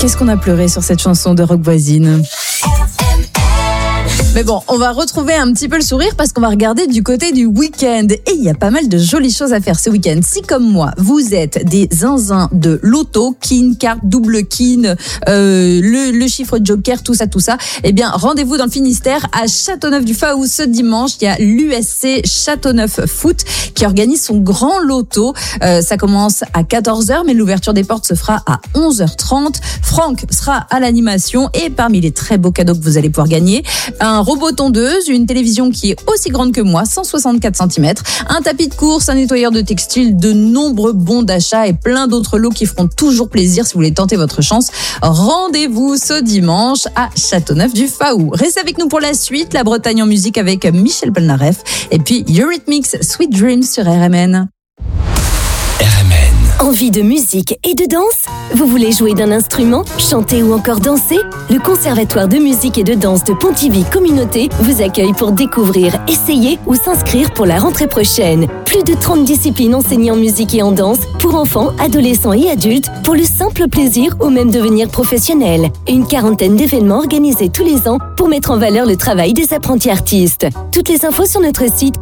qu'est-ce qu'on a pleuré sur cette chanson de Rock Voisine. Mais bon, on va retrouver un petit peu le sourire parce qu'on va regarder du côté du week-end. Et il y a pas mal de jolies choses à faire ce week-end. Si comme moi, vous êtes des zinzins de loto, kin, carte, double kin, le chiffre joker, tout ça, eh bien, rendez-vous dans le Finistère à Châteauneuf-du-Faou ce dimanche. Il y a l'USC Châteauneuf Foot qui organise son grand loto. Ça commence à 14h, mais l'ouverture des portes se fera à 11h30. Franck sera à l'animation et parmi les très beaux cadeaux que vous allez pouvoir gagner, un robot tondeuse, une télévision qui est aussi grande que moi, 164 cm, un tapis de course, un nettoyeur de textile, de nombreux bons d'achat et plein d'autres lots qui feront toujours plaisir si vous voulez tenter votre chance. Rendez-vous ce dimanche à Châteauneuf-du-Faou. Restez avec nous pour la suite, la Bretagne en musique avec Michel Polnareff et puis Eurythmics Sweet Dreams sur RMN. Envie de musique et de danse? Vous voulez jouer d'un instrument, chanter ou encore danser? Le Conservatoire de musique et de danse de Pontivy Communauté vous accueille pour découvrir, essayer ou s'inscrire pour la rentrée prochaine. Plus de 30 disciplines enseignées en musique et en danse pour enfants, adolescents et adultes pour le simple plaisir ou même devenir professionnel. Une quarantaine d'événements organisés tous les ans pour mettre en valeur le travail des apprentis artistes. Toutes les infos sur notre site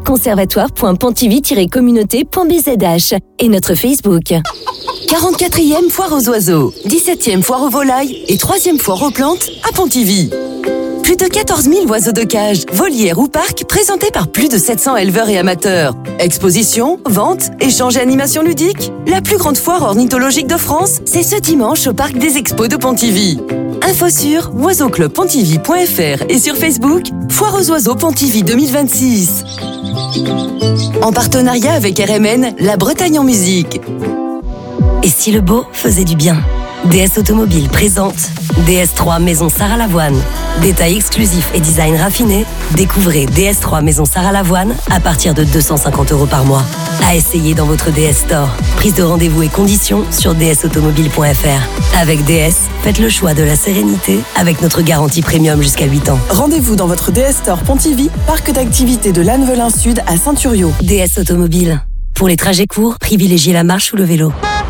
conservatoire.pontivy-communauté.bzh et notre Facebook. 44e foire aux oiseaux, 17e foire aux volailles et 3e foire aux plantes à Pontivy. Plus de 14 000 oiseaux de cage, volières ou parcs présentés par plus de 700 éleveurs et amateurs. Exposition, vente, échanges et animations ludiques. La plus grande foire ornithologique de France, c'est ce dimanche au Parc des Expos de Pontivy. Info sur oiseauclubpontivy.fr et sur Facebook, Foire aux oiseaux Pontivy 2026. En partenariat avec RMN, la Bretagne en musique. Et si le beau faisait du bien? DS Automobile présente DS3 Maison Sarah Lavoine. Détails exclusifs et design raffiné, découvrez DS3 Maison Sarah Lavoine à partir de 250 € par mois. À essayer dans votre DS Store. Prise de rendez-vous et conditions sur dsautomobile.fr. Avec DS, faites le choix de la sérénité avec notre garantie premium jusqu'à 8 ans. Rendez-vous dans votre DS Store Pontivy, parc d'activités de Lannevelin Sud à Saint-Thuriau. DS Automobile. Pour les trajets courts, privilégiez la marche ou le vélo.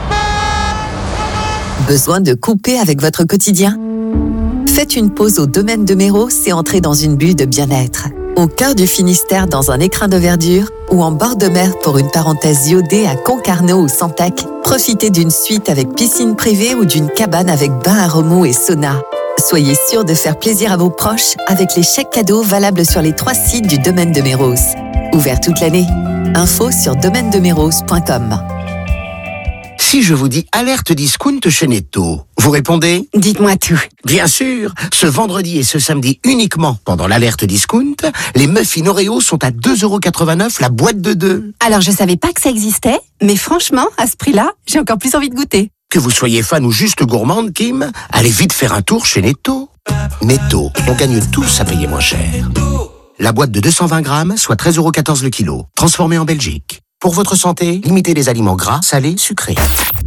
Besoin de couper avec votre quotidien? Faites une pause au domaine de Méros et entrez dans une bulle de bien-être. Au cœur du Finistère dans un écrin de verdure ou en bord de mer pour une parenthèse iodée à Concarneau ou Santac, profitez d'une suite avec piscine privée ou d'une cabane avec bain à remous et sauna. Soyez sûr de faire plaisir à vos proches avec les chèques cadeaux valables sur les 3 sites du domaine de Méros. Ouvert toute l'année. Info sur domainedeméros.com. Si je vous dis alerte discount chez Netto, vous répondez ? Dites-moi tout. Bien sûr, ce vendredi et ce samedi uniquement pendant l'alerte discount, les muffins Oreo sont à 2,89 € la boîte de 2. Alors je savais pas que ça existait, mais franchement, à ce prix-là, j'ai encore plus envie de goûter. Que vous soyez fan ou juste gourmande, Kim, allez vite faire un tour chez Netto. Netto, on gagne tous à payer moins cher. La boîte de 220 grammes, soit 13,14 € le kilo, transformée en Belgique. Pour votre santé, limitez les aliments gras, salés, sucrés.